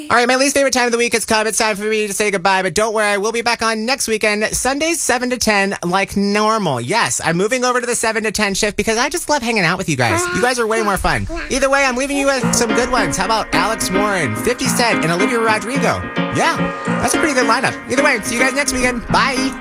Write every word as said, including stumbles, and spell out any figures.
All right, my least favorite time of the week has come. It's time for me to say goodbye, but don't worry, I will be back on next weekend, Sundays seven to ten, like normal. Yes, I'm moving over to the seven to ten shift because I just love hanging out with you guys. You guys are way more fun. Either way, I'm leaving you with some good ones. How about Alex Warren, fifty Cent, and Olivia Rodrigo? Yeah, that's a pretty good lineup. Either way, see you guys next weekend. Bye.